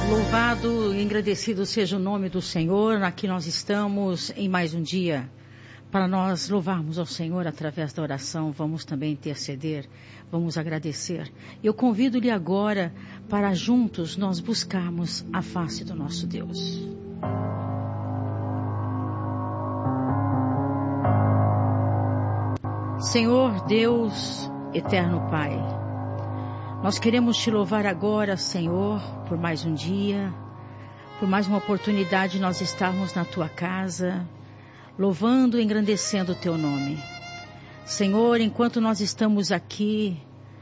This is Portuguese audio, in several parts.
Louvado e agradecido seja o nome do Senhor. Aqui nós estamos em mais um dia para nós louvarmos ao Senhor através da oração. Vamos também interceder, vamos agradecer. Eu convido-lhe agora para juntos nós buscarmos a face do nosso Deus. Senhor Deus, eterno Pai, nós queremos te louvar agora, Senhor, por mais um dia, por mais uma oportunidade de nós estarmos na tua casa, louvando e engrandecendo o teu nome. Senhor, enquanto nós estamos aqui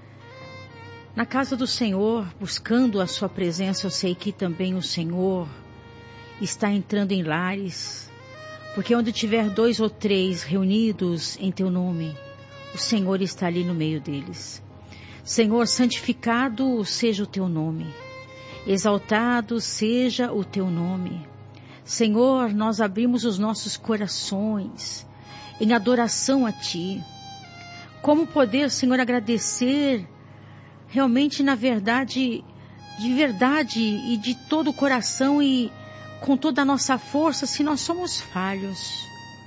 na casa do Senhor, buscando a sua presença, eu sei que também o Senhor está entrando em lares, porque onde tiver 2 ou 3 reunidos em teu nome, o Senhor está ali no meio deles. Senhor, santificado seja o teu nome, exaltado seja o teu nome. Senhor, nós abrimos os nossos corações em adoração a ti. Como poder, Senhor, agradecer realmente na verdade, de verdade e de todo o coração e com toda a nossa força, se nós somos falhos.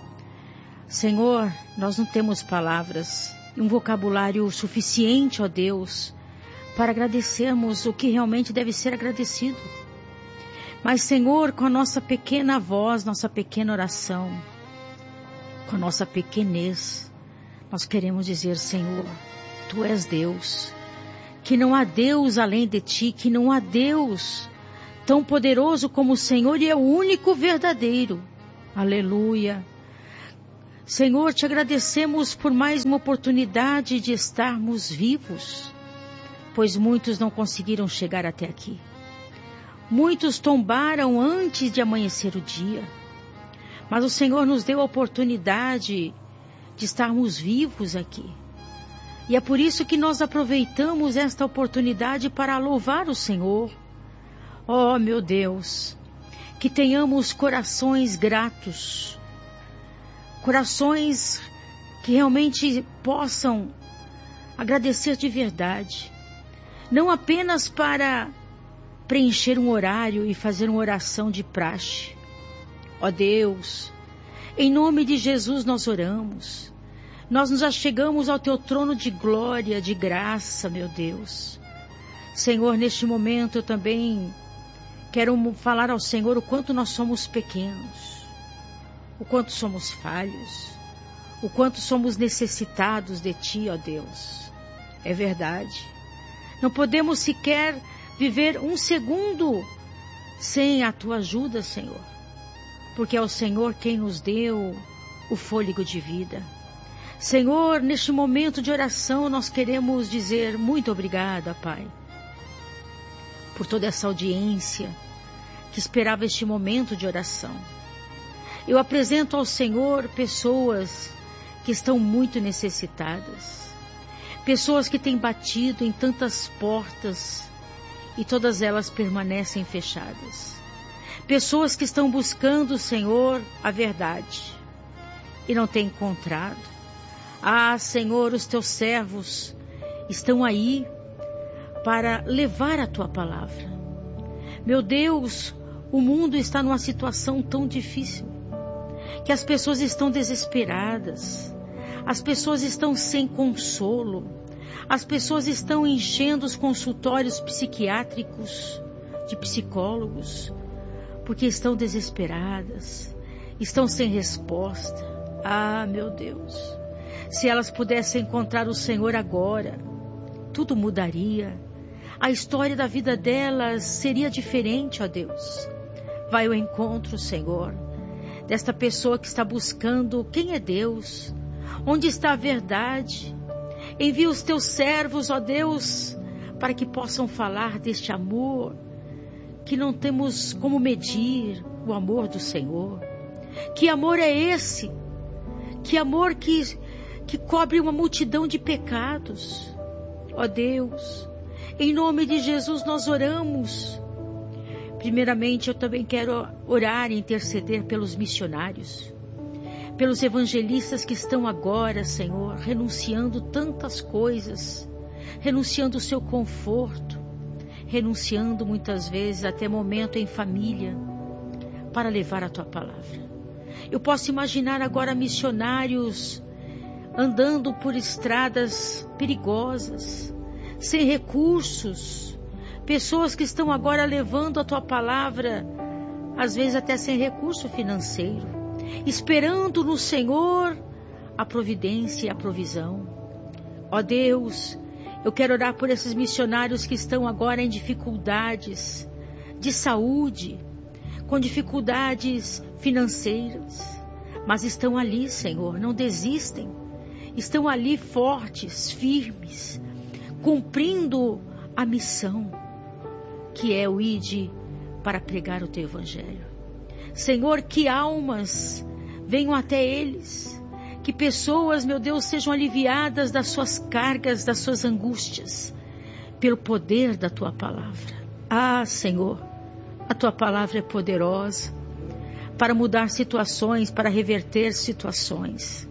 Senhor, nós não temos palavras, um vocabulário suficiente, ó Deus, para agradecermos o que realmente deve ser agradecido. Mas, Senhor, com a nossa pequena voz, nossa pequena oração, com a nossa pequenez, nós queremos dizer, Senhor, Tu és Deus, que não há Deus além de Ti, que não há Deus tão poderoso como o Senhor e é o único verdadeiro. Aleluia. Senhor, te agradecemos por mais uma oportunidade de estarmos vivos, pois muitos não conseguiram chegar até aqui. Muitos tombaram antes de amanhecer o dia, mas o Senhor nos deu a oportunidade de estarmos vivos aqui. E é por isso que nós aproveitamos esta oportunidade para louvar o Senhor. Oh, meu Deus, que tenhamos corações gratos, corações que realmente possam agradecer de verdade, não apenas para preencher um horário e fazer uma oração de praxe. Ó Deus, em nome de Jesus nós oramos, nós nos achegamos ao teu trono de glória, de graça, meu Deus. Senhor, neste momento eu também quero falar ao Senhor o quanto nós somos pequenos, o quanto somos falhos, o quanto somos necessitados de Ti, ó Deus. É verdade. Não podemos sequer viver um segundo sem a Tua ajuda, Senhor. Porque é o Senhor quem nos deu o fôlego de vida. Senhor, neste momento de oração nós queremos dizer muito obrigada, Pai, por toda essa audiência que esperava este momento de oração. Eu apresento ao Senhor pessoas que estão muito necessitadas, pessoas que têm batido em tantas portas e todas elas permanecem fechadas, pessoas que estão buscando, Senhor, a verdade e não têm encontrado. Ah, Senhor, os teus servos estão aí para levar a tua palavra. Meu Deus, o mundo está numa situação tão difícil que as pessoas estão desesperadas, as pessoas estão sem consolo, as pessoas estão enchendo os consultórios psiquiátricos de psicólogos, porque estão desesperadas, estão sem resposta. Ah, meu Deus, se elas pudessem encontrar o Senhor agora, tudo mudaria, a história da vida delas seria diferente, ó Deus. Vai ao encontro, Senhor, desta pessoa que está buscando quem é Deus, onde está a verdade. Envia os teus servos, ó Deus, para que possam falar deste amor, que não temos como medir o amor do Senhor. Que amor é esse? Que amor que cobre uma multidão de pecados. Ó Deus, em nome de Jesus nós oramos. Primeiramente, eu também quero orar e interceder pelos missionários, pelos evangelistas que estão agora, Senhor, renunciando tantas coisas, renunciando o seu conforto, renunciando muitas vezes até momento em família para levar a tua palavra. Eu posso imaginar agora missionários andando por estradas perigosas, sem recursos, pessoas que estão agora levando a tua palavra, às vezes até sem recurso financeiro, esperando no Senhor a providência e a provisão. Ó Deus, eu quero orar por esses missionários que estão agora em dificuldades de saúde, com dificuldades financeiras, mas estão ali, Senhor, não desistem, estão ali fortes, firmes, cumprindo a missão, que é o ide para pregar o teu evangelho. Senhor, que almas venham até eles, que pessoas, meu Deus, sejam aliviadas das suas cargas, das suas angústias, pelo poder da tua palavra. Ah, Senhor, a tua palavra é poderosa para mudar situações, para reverter situações.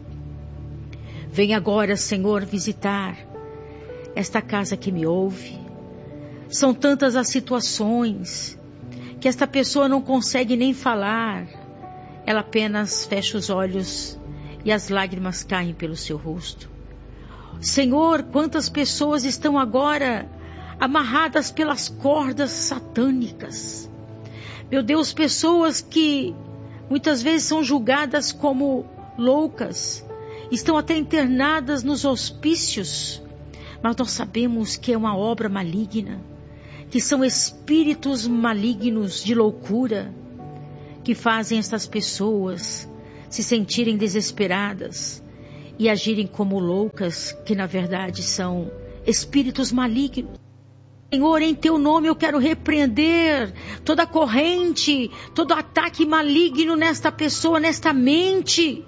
Vem agora, Senhor, visitar esta casa que me ouve. São tantas as situações que esta pessoa não consegue nem falar. Ela apenas fecha os olhos e as lágrimas caem pelo seu rosto. Senhor, quantas pessoas estão agora amarradas pelas cordas satânicas. Meu Deus, pessoas que muitas vezes são julgadas como loucas, estão até internadas nos hospícios, mas nós sabemos que é uma obra maligna, que são espíritos malignos de loucura, que fazem essas pessoas se sentirem desesperadas e agirem como loucas, que na verdade são espíritos malignos. Senhor, em teu nome eu quero repreender toda corrente, todo ataque maligno nesta pessoa, nesta mente.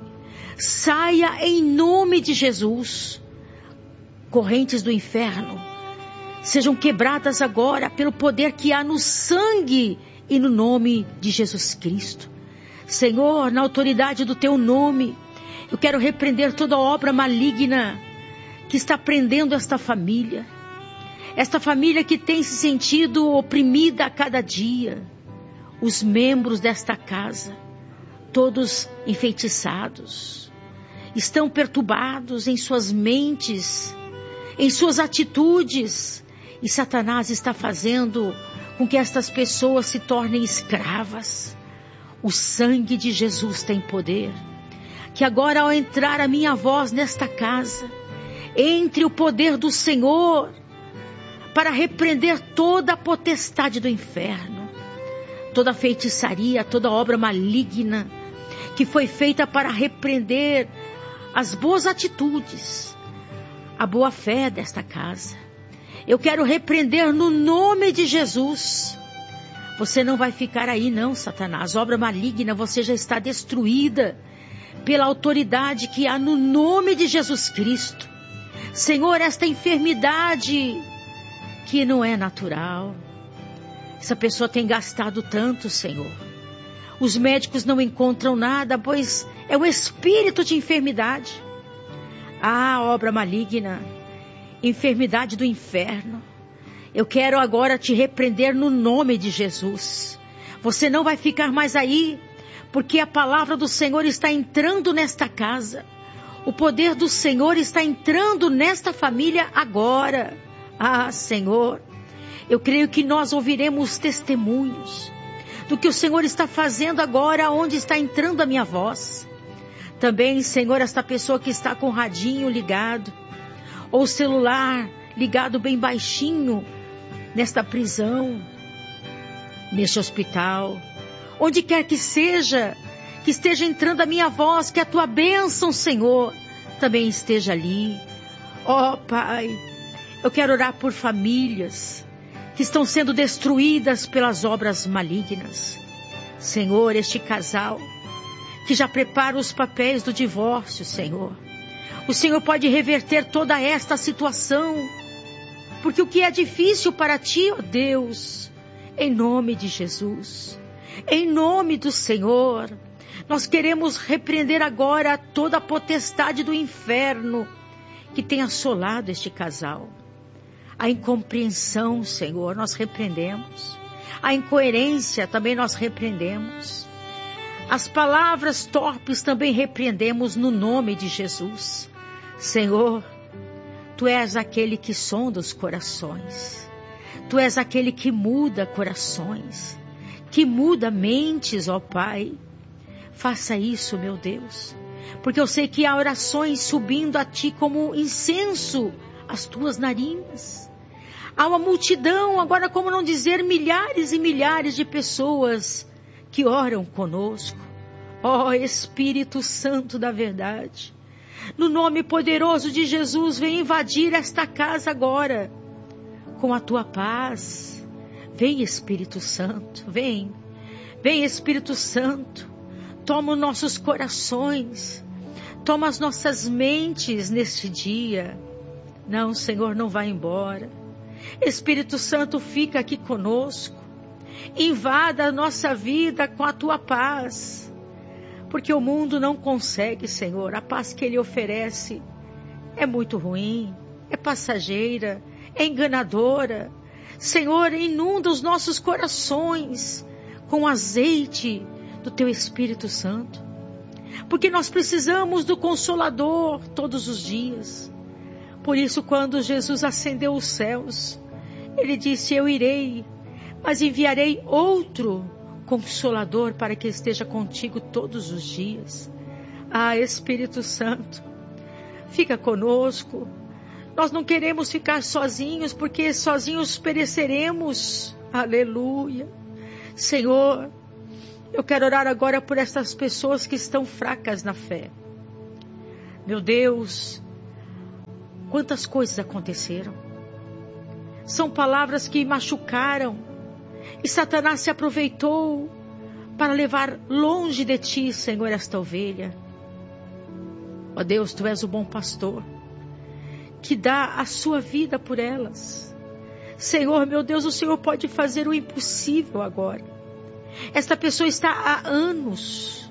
Saia em nome de Jesus. Correntes do inferno sejam quebradas agora pelo poder que há no sangue e no nome de Jesus Cristo. Senhor, na autoridade do teu nome, eu quero repreender toda obra maligna que está prendendo esta família. Esta família que tem se sentido oprimida a cada dia. Os membros desta casa, todos enfeitiçados, estão perturbados em suas mentes, em suas atitudes. E Satanás está fazendo com que estas pessoas se tornem escravas. O sangue de Jesus tem poder. Que agora, ao entrar a minha voz nesta casa, entre o poder do Senhor para repreender toda a potestade do inferno, toda a feitiçaria, toda a obra maligna que foi feita para repreender as boas atitudes, a boa fé desta casa. Eu quero repreender no nome de Jesus. Você não vai ficar aí não, Satanás. Obra maligna, você já está destruída pela autoridade que há no nome de Jesus Cristo. Senhor, esta enfermidade que não é natural. Essa pessoa tem gastado tanto, Senhor. Os médicos não encontram nada, pois é o espírito de enfermidade. Ah, obra maligna, enfermidade do inferno. Eu quero agora te repreender no nome de Jesus. Você não vai ficar mais aí, porque a palavra do Senhor está entrando nesta casa. O poder do Senhor está entrando nesta família agora. Ah, Senhor, eu creio que nós ouviremos testemunhos do que o Senhor está fazendo agora, onde está entrando a minha voz. Também, Senhor, esta pessoa que está com o radinho ligado, ou o celular ligado bem baixinho, nesta prisão, neste hospital, onde quer que esteja entrando a minha voz, que a tua bênção, Senhor, também esteja ali. Ó Pai, eu quero orar por famílias que estão sendo destruídas pelas obras malignas. Senhor, este casal que já prepara os papéis do divórcio, Senhor. O Senhor pode reverter toda esta situação, porque o que é difícil para ti, ó Deus, em nome de Jesus, em nome do Senhor, nós queremos repreender agora toda a potestade do inferno que tem assolado este casal. A incompreensão, Senhor, nós repreendemos. A incoerência também nós repreendemos. As palavras torpes também repreendemos no nome de Jesus. Senhor, Tu és aquele que sonda os corações. Tu és aquele que muda corações, que muda mentes, ó Pai. Faça isso, meu Deus, porque eu sei que há orações subindo a Ti como incenso às Tuas narinas. Há uma multidão, agora como não dizer milhares e milhares de pessoas que oram conosco. Ó Espírito Santo da verdade, no nome poderoso de Jesus, vem invadir esta casa agora, com a Tua paz. Vem, Espírito Santo, vem. Vem, Espírito Santo, toma os nossos corações, toma as nossas mentes neste dia. Não, Senhor, não vai embora. Espírito Santo, fica aqui conosco. Invada a nossa vida com a Tua paz. Porque o mundo não consegue, Senhor. A paz que Ele oferece é muito ruim, é passageira, é enganadora. Senhor, inunda os nossos corações com o azeite do Teu Espírito Santo. Porque nós precisamos do Consolador todos os dias. Por isso, quando Jesus ascendeu os céus, Ele disse: eu irei, mas enviarei outro Consolador para que esteja contigo todos os dias. Ah, Espírito Santo, fica conosco. Nós não queremos ficar sozinhos, porque sozinhos pereceremos. Aleluia. Senhor, eu quero orar agora por essas pessoas que estão fracas na fé. Meu Deus, quantas coisas aconteceram. São palavras que machucaram. E Satanás se aproveitou para levar longe de Ti, Senhor, esta ovelha. Ó Deus, Tu és o bom pastor, que dá a sua vida por elas. Senhor, meu Deus, o Senhor pode fazer o impossível agora. Esta pessoa está há anos,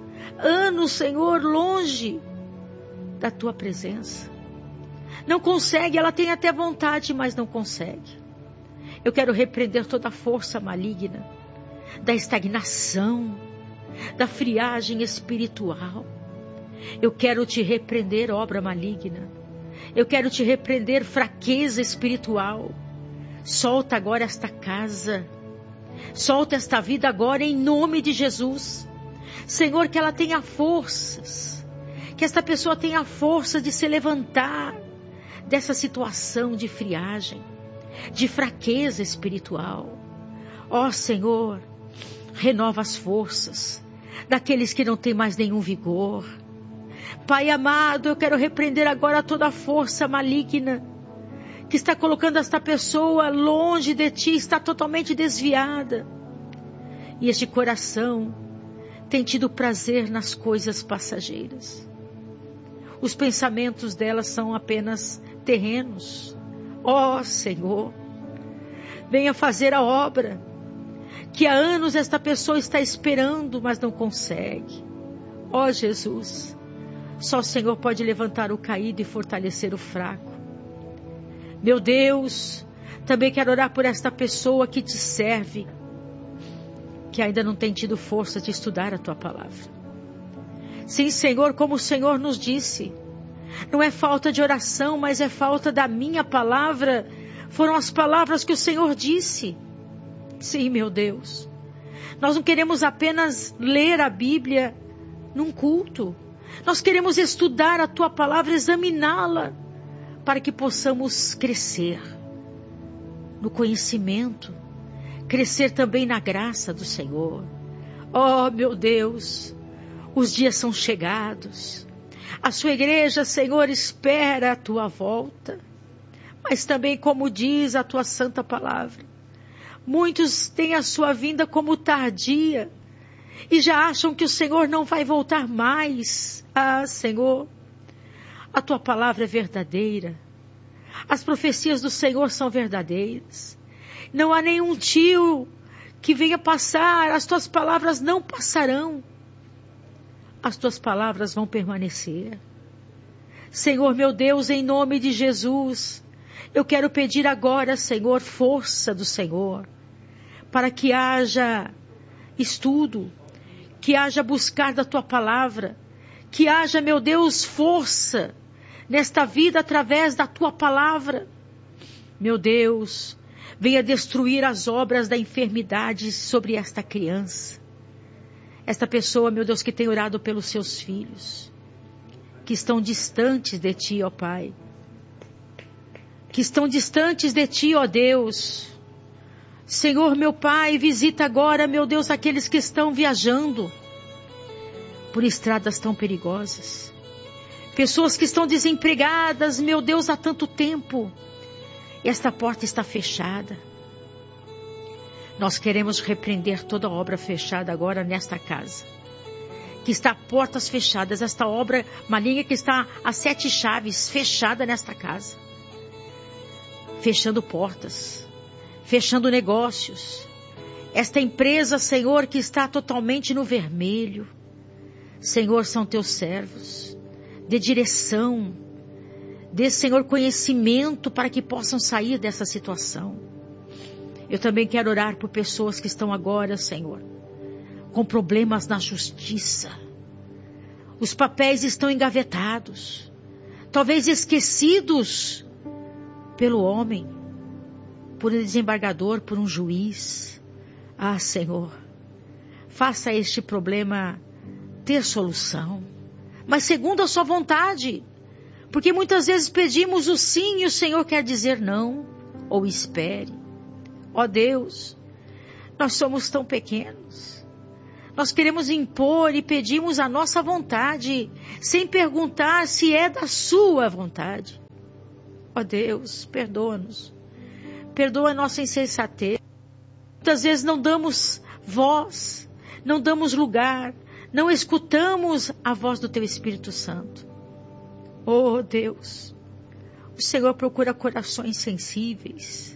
Senhor, longe da Tua presença. Não consegue, ela tem até vontade, mas não consegue. Eu quero repreender toda a força maligna, da estagnação, da friagem espiritual. Eu quero Te repreender, obra maligna. Eu quero Te repreender, fraqueza espiritual. Solta agora esta casa. Solta esta vida agora em nome de Jesus. Senhor, que ela tenha forças. Que esta pessoa tenha força de se levantar dessa situação de friagem, de fraqueza espiritual. Ó Senhor, renova as forças daqueles que não têm mais nenhum vigor. Pai amado, eu quero repreender agora toda a força maligna que está colocando esta pessoa longe de Ti, está totalmente desviada. E este coração tem tido prazer nas coisas passageiras. Os pensamentos dela são apenas terrenos. Ó Senhor, venha fazer a obra que há anos esta pessoa está esperando, mas não consegue. Ó Jesus, só o Senhor pode levantar o caído e fortalecer o fraco. Meu Deus, também quero orar por esta pessoa que Te serve, que ainda não tem tido força de estudar a Tua palavra. Sim, Senhor, como o Senhor nos disse, não é falta de oração, mas é falta da minha palavra. Foram as palavras que o Senhor disse. Sim, meu Deus. Nós não queremos apenas ler a Bíblia num culto. Nós queremos estudar a Tua palavra, examiná-la, para que possamos crescer no conhecimento, crescer também na graça do Senhor. Oh, meu Deus, os dias são chegados. A Sua igreja, Senhor, espera a Tua volta. Mas também, como diz a Tua santa palavra, muitos têm a Sua vinda como tardia e já acham que o Senhor não vai voltar mais. Ah, Senhor, a Tua palavra é verdadeira. As profecias do Senhor são verdadeiras. Não há nenhum tio que venha passar. As Tuas palavras não passarão. As Tuas palavras vão permanecer. Senhor, meu Deus, em nome de Jesus, Eu quero pedir agora, Senhor, força do Senhor, para que haja estudo, que haja buscar da Tua palavra, que haja, meu Deus, força nesta vida através da Tua palavra. Meu Deus, venha destruir as obras da enfermidade sobre esta criança. Esta pessoa, meu Deus, que tem orado pelos seus filhos, que estão distantes de Ti, ó Pai. Que estão distantes de Ti, ó Deus. Senhor, meu Pai, visita agora, meu Deus, aqueles que estão viajando por estradas tão perigosas. Pessoas que estão desempregadas, meu Deus, há tanto tempo. Esta porta está fechada. Nós queremos repreender toda obra fechada agora nesta casa. Que está portas fechadas, esta obra maligna que está a 7 chaves fechada nesta casa. Fechando portas, fechando negócios. Esta empresa, Senhor, que está totalmente no vermelho. Senhor, são Teus servos. Dê direção. Dê, Senhor, conhecimento para que possam sair dessa situação. Eu também quero orar por pessoas que estão agora, Senhor, com problemas na justiça. Os papéis estão engavetados, talvez esquecidos pelo homem, por um desembargador, por um juiz. Ah, Senhor, faça este problema ter solução, mas segundo a Sua vontade, porque muitas vezes pedimos o sim e o Senhor quer dizer não, ou espere. Ó Deus, nós somos tão pequenos. Nós queremos impor e pedimos a nossa vontade, sem perguntar se é da Sua vontade. Ó Deus, perdoa-nos. Perdoa a nossa insensatez. Muitas vezes não damos voz, não damos lugar, não escutamos a voz do Teu Espírito Santo. Oh Deus, o Senhor procura corações sensíveis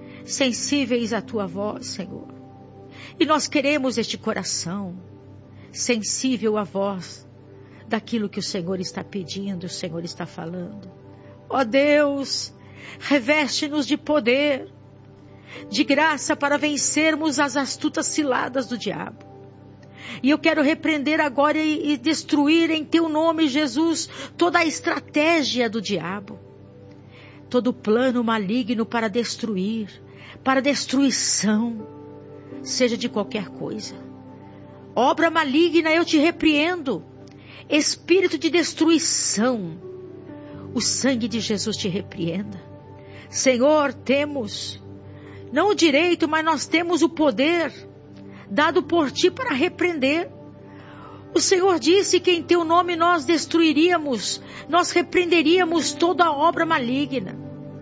à Tua voz, Senhor. E nós queremos este coração sensível à voz daquilo que o Senhor está pedindo, o Senhor está falando. Ó Deus, reveste-nos de poder, de graça para vencermos as astutas ciladas do diabo. E eu quero repreender agora e destruir em Teu nome, Jesus, toda a estratégia do diabo. Todo plano maligno para destruir, para destruição, seja de qualquer coisa. Obra maligna, eu te repreendo. Espírito de destruição, o sangue de Jesus te repreenda. Senhor, temos, não o direito, mas nós temos o poder dado por Ti para repreender. O Senhor disse que em Teu nome nós destruiríamos, nós repreenderíamos toda a obra maligna.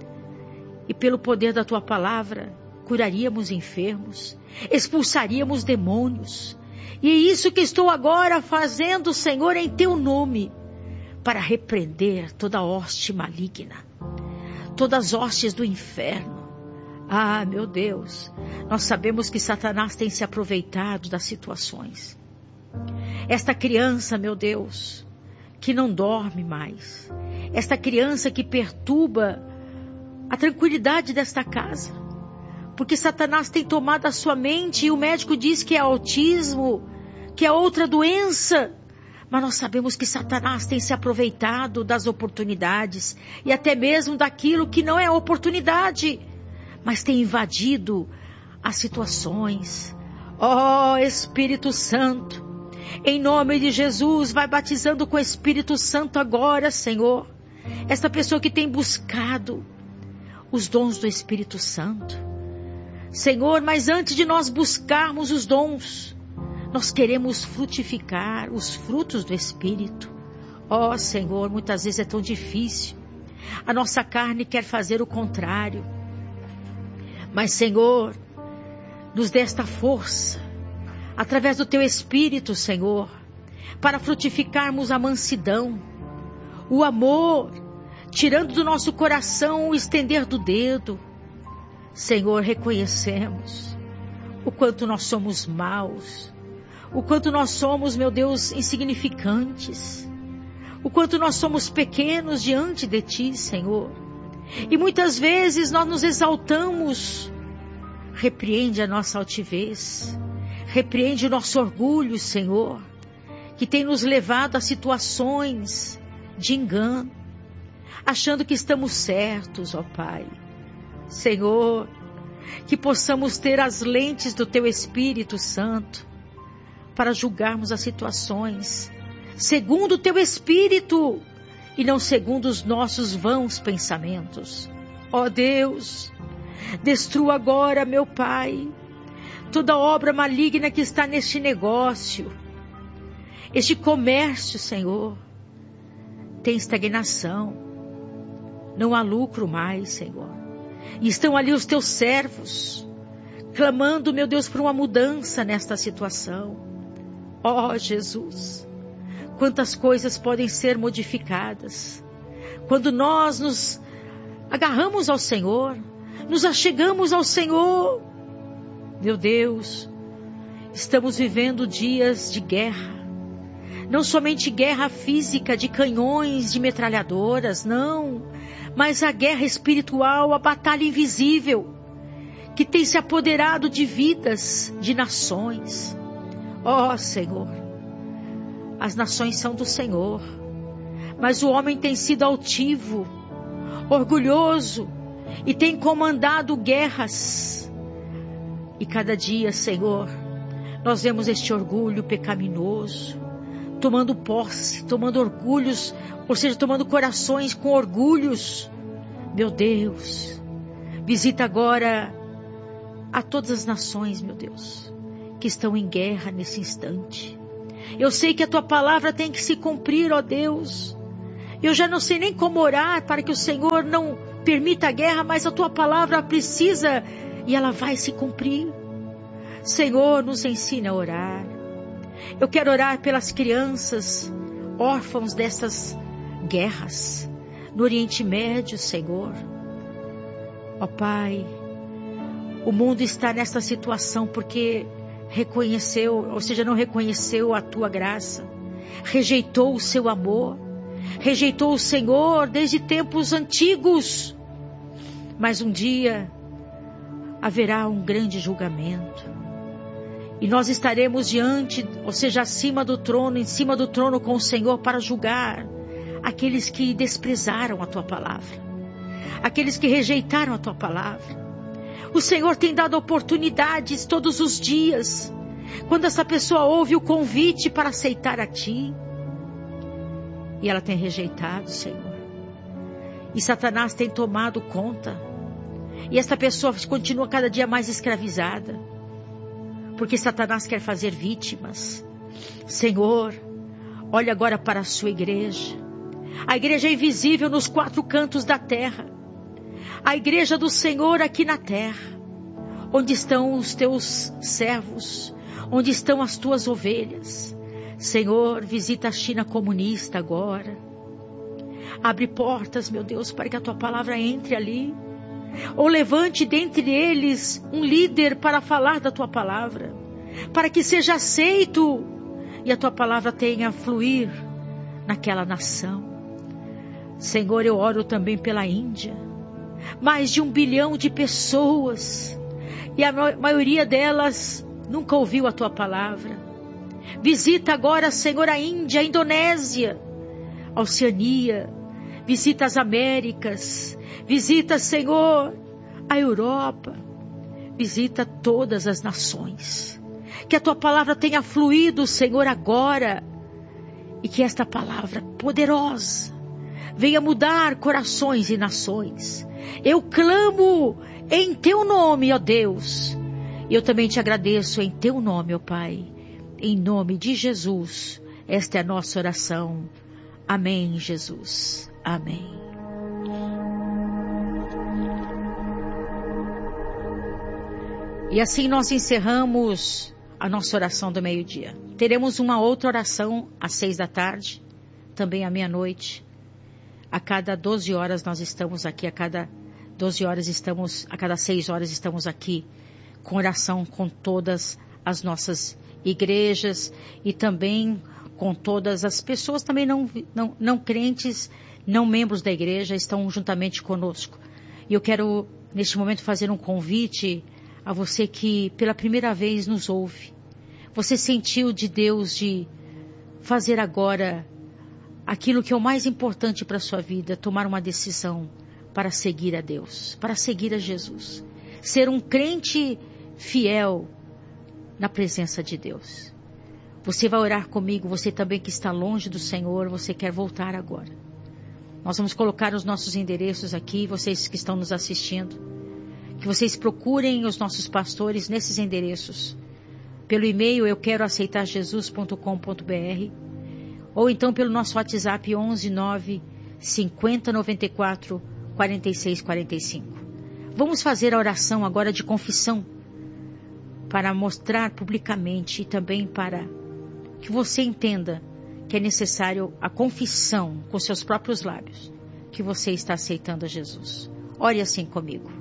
E pelo poder da Tua palavra, curaríamos enfermos, expulsaríamos demônios. E é isso que estou agora fazendo, Senhor, em Teu nome, para repreender toda hoste maligna, todas as hostes do inferno. Ah, meu Deus, nós sabemos que Satanás tem se aproveitado das situações. Esta criança, meu Deus, que não dorme mais. Esta criança que perturba a tranquilidade desta casa. Porque Satanás tem tomado a sua mente e o médico diz que é autismo, que é outra doença. Mas nós sabemos que Satanás tem se aproveitado das oportunidades e até mesmo daquilo que não é oportunidade, mas tem invadido as situações. Ó Espírito Santo, em nome de Jesus, vai batizando com o Espírito Santo agora, Senhor. Esta pessoa que tem buscado os dons do Espírito Santo. Senhor, mas antes de nós buscarmos os dons, nós queremos frutificar os frutos do Espírito. Ó Senhor, muitas vezes é tão difícil. A nossa carne quer fazer o contrário. Mas Senhor, nos dê esta força, através do Teu Espírito, Senhor, para frutificarmos a mansidão, o amor, tirando do nosso coração o estender do dedo. Senhor, reconhecemos o quanto nós somos maus, o quanto nós somos, meu Deus, insignificantes, o quanto nós somos pequenos diante de Ti, Senhor. E muitas vezes nós nos exaltamos. Repreende a nossa altivez. Repreende o nosso orgulho, Senhor, que tem nos levado a situações de engano, achando que estamos certos, ó Pai. Senhor, que possamos ter as lentes do Teu Espírito Santo para julgarmos as situações segundo o Teu Espírito e não segundo os nossos vãos pensamentos. Ó Deus, destrua agora, meu Pai, toda obra maligna que está neste negócio, este comércio, Senhor. Tem estagnação, não há lucro mais, Senhor. E estão ali os Teus servos, clamando, meu Deus, por uma mudança nesta situação. Ó Jesus, quantas coisas podem ser modificadas quando nós nos agarramos ao Senhor, nos achegamos ao Senhor. Meu Deus, estamos vivendo dias de guerra. Não somente guerra física de canhões, de metralhadoras, não. Mas a guerra espiritual, a batalha invisível, que tem se apoderado de vidas, de nações. Ó Senhor, as nações são do Senhor, mas o homem tem sido altivo, orgulhoso, e tem comandado guerras. E cada dia, Senhor, nós vemos este orgulho pecaminoso, tomando posse, tomando orgulhos, ou seja, tomando corações com orgulhos. Meu Deus, visita agora a todas as nações, meu Deus, que estão em guerra nesse instante. Eu sei que a Tua palavra tem que se cumprir, ó Deus. Eu já não sei nem como orar para que o Senhor não permita a guerra, mas a Tua palavra precisa e ela vai se cumprir. Senhor, nos ensina a orar. Eu quero orar pelas crianças, órfãos dessas guerras, no Oriente Médio, Senhor. Ó Pai, o mundo está nesta situação porque reconheceu, ou seja, não reconheceu a Tua graça, rejeitou o Seu amor, rejeitou o Senhor desde tempos antigos. Mas um dia haverá um grande julgamento. E nós estaremos diante, ou seja, acima do trono, em cima do trono com o Senhor para julgar aqueles que desprezaram a Tua palavra, aqueles que rejeitaram a Tua palavra. O Senhor tem dado oportunidades todos os dias, quando essa pessoa ouve o convite para aceitar a Ti, e ela tem rejeitado, Senhor. E Satanás tem tomado conta, e essa pessoa continua cada dia mais escravizada, porque Satanás quer fazer vítimas. Senhor, olha agora para a Sua igreja. A igreja é invisível nos 4 cantos da terra. A igreja do Senhor aqui na terra. Onde estão os Teus servos? Onde estão as Tuas ovelhas? Senhor, visita a China comunista agora. Abre portas, meu Deus, para que a Tua palavra entre ali. Ou levante dentre eles um líder para falar da Tua palavra, para que seja aceito e a Tua palavra tenha a fluir naquela nação. Senhor, eu oro também pela Índia, mais de 1 bilhão de pessoas, e a maioria delas nunca ouviu a Tua palavra. Visita agora, Senhor, a Índia, a Indonésia, a Oceania, visita as Américas, visita, Senhor, a Europa, visita todas as nações. Que a Tua palavra tenha fluído, Senhor, agora. E que esta palavra poderosa venha mudar corações e nações. Eu clamo em Teu nome, ó Deus. E eu também Te agradeço em Teu nome, ó Pai. Em nome de Jesus, esta é a nossa oração. Amém, Jesus. Amém. E assim nós encerramos a nossa oração do meio-dia. Teremos uma outra oração às 6 da tarde, também à meia-noite. A cada 12 horas nós estamos aqui, a cada 6 horas estamos aqui com oração com todas as nossas igrejas e também com todas as pessoas, também não crentes, não membros da igreja, estão juntamente conosco. E eu quero, neste momento, fazer um convite a você que pela primeira vez nos ouve. Você sentiu de Deus de fazer agora aquilo que é o mais importante para a sua vida, tomar uma decisão para seguir a Deus, para seguir a Jesus. Ser um crente fiel na presença de Deus. Você vai orar comigo, você também que está longe do Senhor, você quer voltar agora. Nós vamos colocar os nossos endereços aqui, vocês que estão nos assistindo. Que vocês procurem os nossos pastores nesses endereços. Pelo e-mail euqueroaceitarjesus.com.br ou então pelo nosso WhatsApp 11 9 50 94 46 45. Vamos fazer a oração agora de confissão para mostrar publicamente e também para que você entenda que é necessário a confissão com seus próprios lábios que você está aceitando a Jesus. Ore assim comigo.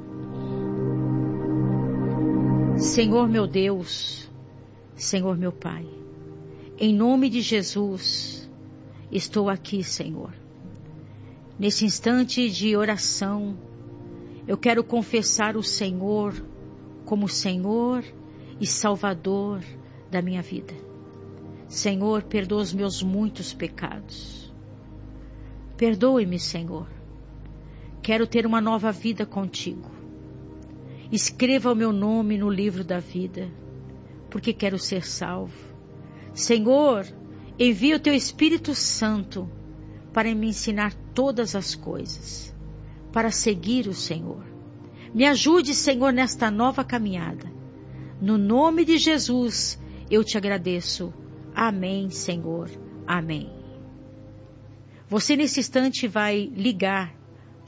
Senhor meu Deus, Senhor meu Pai, em nome de Jesus, estou aqui, Senhor. Nesse instante de oração, eu quero confessar o Senhor como Senhor e Salvador da minha vida. Senhor, perdoa os meus muitos pecados. Perdoe-me, Senhor. Quero ter uma nova vida contigo. Escreva o meu nome no livro da vida, porque quero ser salvo. Senhor, envia o teu Espírito Santo para me ensinar todas as coisas, para seguir o Senhor. Me ajude, Senhor, nesta nova caminhada. No nome de Jesus, eu te agradeço. Amém, Senhor. Amém. Você nesse instante vai ligar